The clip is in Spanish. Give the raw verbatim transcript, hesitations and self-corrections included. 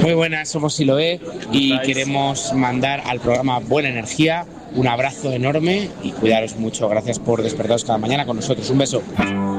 Muy buenas, somos Siloé y queremos mandar al programa Buena Energía un abrazo enorme y cuidaros mucho. Gracias por despertaros cada mañana con nosotros. Un beso.